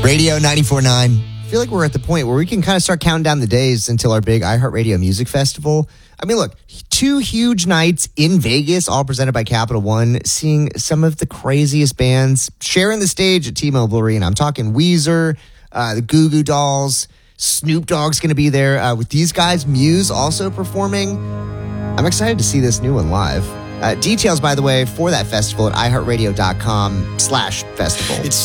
Radio 94.9. I feel like we're at the point where we can kind of start counting down the days until our big iHeartRadio Music Festival. I mean, look, 2 huge nights in Vegas, all presented by Capital One, seeing some of the craziest bands sharing the stage at T-Mobile Arena. I'm talking Weezer, the Goo Goo Dolls, Snoop Dogg's going to be there. With these guys, Muse also performing. I'm excited to see this new one live. Details, by the way, for that festival at iHeartRadio.com/festival.